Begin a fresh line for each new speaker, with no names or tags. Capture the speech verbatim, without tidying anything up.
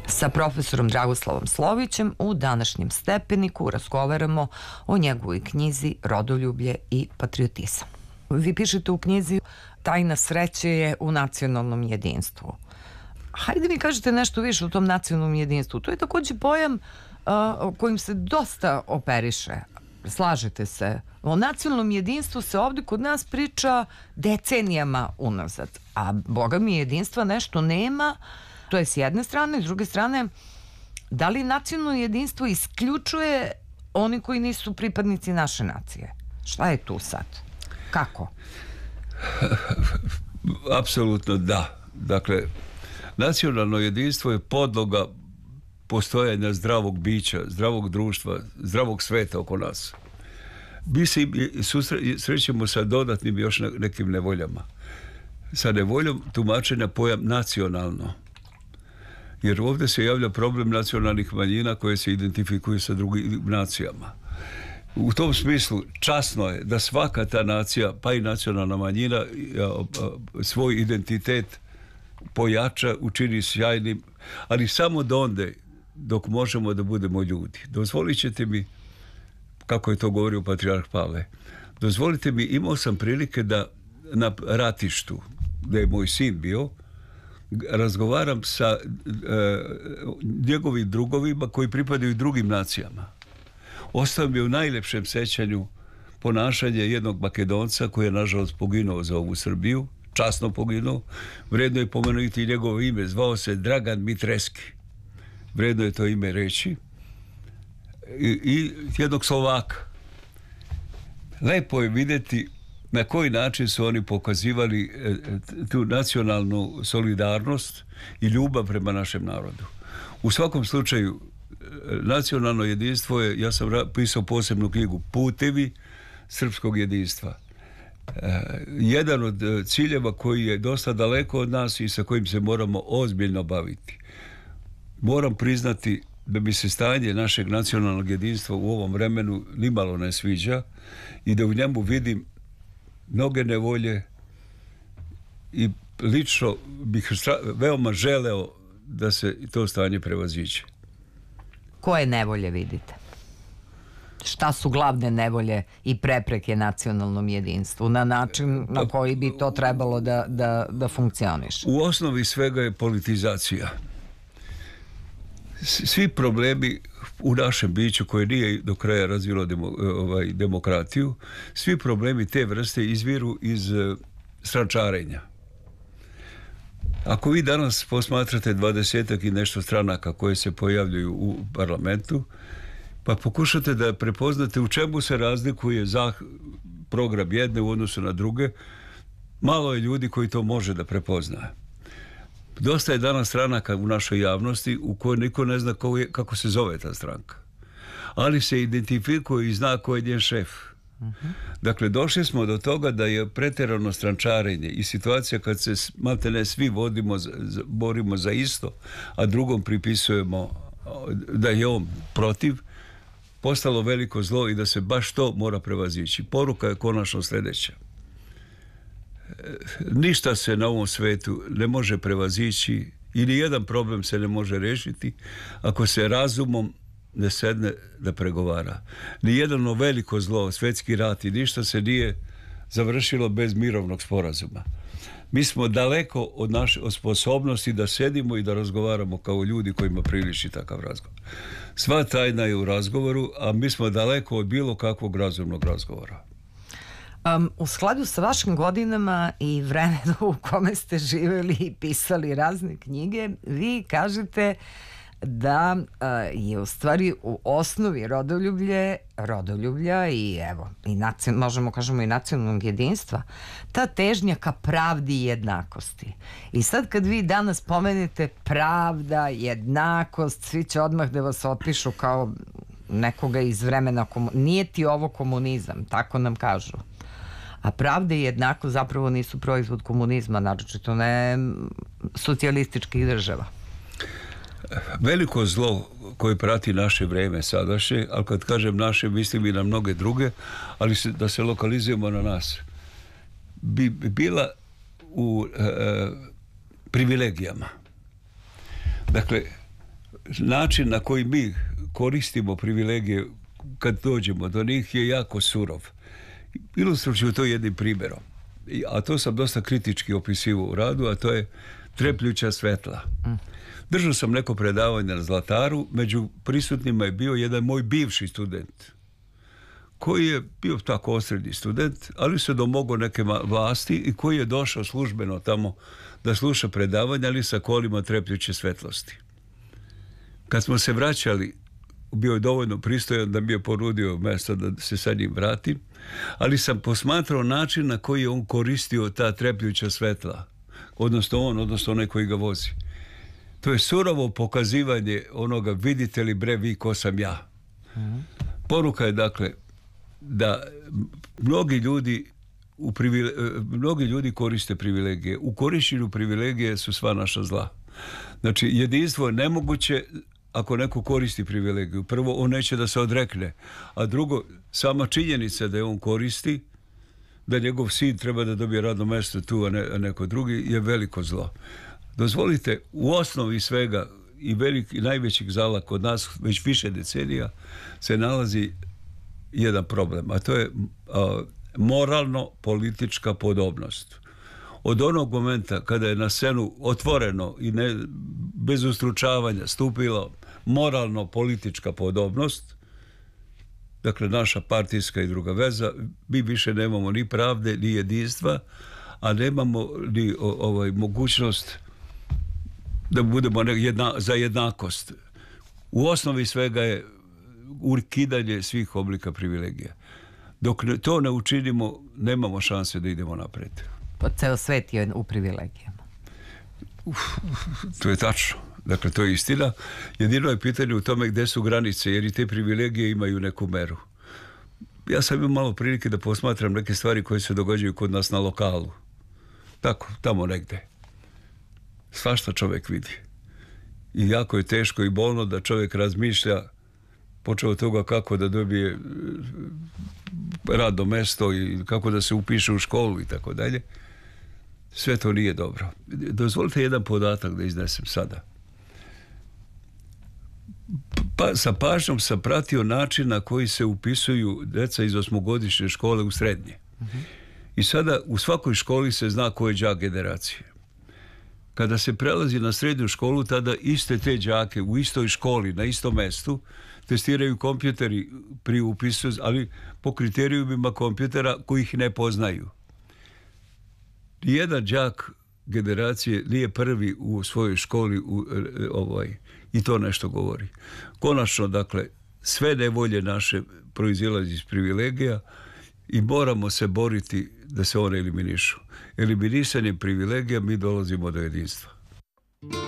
Sa profesorom Dragoslavom Slovićem u današnjem Stepeniku razgovaramo o njegovoj knjizi Rodoljublje i patriotizam. Vi pišete u knjizi Tajna sreće je u nacionalnom jedinstvu. Hajde mi kažete nešto više o tom nacionalnom jedinstvu. To je takođe pojam o kojim se dosta operiše. Slažete se? O nacionalnom jedinstvu se ovde kod nas priča decenijama unazad, a boga mi jedinstva nešto nema. To je s jedne strane, s druge strane, da li nacionalno jedinstvo isključuje oni koji nisu pripadnici naše nacije? Šta je tu sad? Kako?
Apsolutno da. Dakle, nacionalno jedinstvo je podloga postojanja zdravog bića, zdravog društva, zdravog sveta oko nas. Mi se susrećemo sa dodatnim još nekim nevoljama. Sa nevoljom tumačenja pojam nacionalno. Jer ovdje se javlja problem nacionalnih manjina koje se identifikuju sa drugim nacijama. U tom smislu časno je da svaka ta nacija, pa i nacionalna manjina, svoj identitet pojača, učini sjajnim, ali samo do onda dok možemo da budemo ljudi. Dozvolit ćete mi, kako je to govorio patrijarh Pavle, dozvolite mi, imao sam prilike da na ratištu, da je moj sin bio, razgovaram sa e, njegovim drugovima koji pripadaju drugim nacijama. Ostao mi je u najlepšem sećanju ponašanje jednog Makedonca koji je nažalost poginuo za ovu Srbiju, časno poginuo. Vredno je pomenuti njegovo ime, zvao se Dragan Mitreski. Vredno je to ime reći. I, i jednog Slovaka. Lepo je vidjeti na koji način su oni pokazivali tu nacionalnu solidarnost i ljubav prema našem narodu. U svakom slučaju, nacionalno jedinstvo je, ja sam pisao posebnu knjigu, Putevi srpskog jedinstva. Jedan od ciljeva koji je dosta daleko od nas i sa kojim se moramo ozbiljno baviti. Moram priznati da mi se stanje našeg nacionalnog jedinstva u ovom vremenu nimalo ne sviđa i da u njemu vidim mnoge nevolje i lično bih veoma želeo da se to stanje prevaziđe.
Koje nevolje vidite? Šta su glavne nevolje i prepreke nacionalnom jedinstvu na način na koji bi to trebalo da, da, da funkcioniše?
U osnovi svega je politizacija. Svi problemi u našem biću koje nije do kraja razvilo demo, ovaj, demokratiju, svi problemi te vrste izviru iz uh, strančarenja. Ako vi danas posmatrate dvadesetak i nešto stranaka koje se pojavljuju u parlamentu, pa pokušate da prepoznate u čemu se razlikuje za program jedne u odnosu na druge, malo je ljudi koji to može da prepozna. Dosta je danas stranaka u našoj javnosti u kojoj niko ne zna ko je, kako se zove ta stranka. Ali se identifikuje i zna ko je njen šef. Uh-huh. Dakle, došli smo do toga da je pretjerano strančarenje i situacija kad se maltene svi vodimo, za, borimo za isto, a drugom pripisujemo da je on protiv, postalo veliko zlo i da se baš to mora prevazići. Poruka je konačno sljedeća. Ništa se na ovom svetu ne može prevazići i ni jedan problem se ne može rešiti ako se razumom ne sedne da pregovara. Nijedno veliko zlo, svetski rat i ništa se nije završilo bez mirovnog sporazuma. Mi smo daleko od naše od sposobnosti da sedimo i da razgovaramo kao ljudi kojima priliči takav razgovor. Sva tajna je u razgovoru, a mi smo daleko od bilo kakvog razumnog razgovora.
Um, u skladu sa vašim godinama i vremenu u kome ste živjeli i pisali razne knjige, vi kažete da uh, je u stvari u osnovi rodoljublje, rodoljublja i evo, i nacion, možemo kažemo i nacionalnog jedinstva, ta težnja ka pravdi i jednakosti. I sad kad vi danas pomenete pravda, jednakost, svi će odmah da vas opišu kao nekoga iz vremena, komu... nije ti ovo komunizam, tako nam kažu. A pravda i jednakost zapravo nisu proizvod komunizma, naročito ne socijalističkih država.
Veliko zlo koje prati naše vreme sadašnje, ali kad kažem naše, mislim i na mnoge druge, ali se, da se lokalizujemo na nas, bi bila u e, privilegijama. Dakle, način na koji mi koristimo privilegije kad dođemo do njih je jako surov. Ilustrujem ću to jednim primjerom. A to sam dosta kritički opisivao u radu, a to je trepljuća svetla. Držao sam neko predavanje na Zlataru, među prisutnima je bio jedan moj bivši student, koji je bio tako osrednji student, ali se domogao neke vlasti i koji je došao službeno tamo da sluša predavanja, ali sa kolima trepljuće svetlosti. Kad smo se vraćali, bio je dovoljno pristojan da mi je ponudio mjesto da se sa njim vratim, ali sam posmatrao način na koji je on koristio ta trepljuća svetla. Odnosno on, odnosno onaj koji ga vozi. To je surovo pokazivanje onoga, vidite li bre vi ko sam ja. Poruka je dakle da mnogi ljudi u privile, mnogi ljudi koriste privilegije. U korištenju privilegije su sva naša zla. Znači, jedinstvo je nemoguće ako neko koristi privilegiju. Prvo, on neće da se odrekne. A drugo, sama činjenica da je on koristi, da njegov sin treba da dobije radno mjesto tu, a, ne, a neko drugi, je veliko zlo. Dozvolite, u osnovi svega i veliki, najvećih zala kod nas već više decenija se nalazi jedan problem, a to je a, moralno-politička podobnost. Od onog momenta kada je na scenu otvoreno i ne, bez ustručavanja stupila moralno-politička podobnost, dakle naša partijska i druga veza, mi više nemamo ni pravde, ni jedinstva, a nemamo ni o, ovaj, mogućnost da budemo jedna, za jednakost. U osnovi svega je ukidanje svih oblika privilegija. Dok ne, to ne učinimo, nemamo šanse da idemo napred.
Pa ceo svet je u privilegijama.
Uf, to je tačno. Dakle, to je istina. Jedino je pitanje u tome gdje su granice, jer i te privilegije imaju neku meru. Ja sam imao malo prilike da posmatram neke stvari koje se događaju kod nas na lokalu. Tako, tamo negde. Svašta čovjek vidi. I jako je teško i bolno da čovjek razmišlja, počeo od toga kako da dobije radno mesto i kako da se upiše u školu i tako dalje. Sve to nije dobro. Dozvolite jedan podatak da iznesem sada. Pa, sa pažnjom sam pratio način na koji se upisuju djeca iz osmogodišnje škole u srednje. Uh-huh. I sada u svakoj školi se zna ko je đak generacije. Kada se prelazi na srednju školu, tada iste te đake u istoj školi, na istom mjestu, testiraju kompjuteri pri upisu, ali po kriterijumima kompjutera koji ih ne poznaju. Nijedan đak generacije nije prvi u svojoj školi u, ovaj, i to nešto govori. Konačno, dakle, sve nevolje naše proizilazi iz privilegija i moramo se boriti da se one eliminišu. Eliminisanjem privilegija mi dolazimo do jedinstva.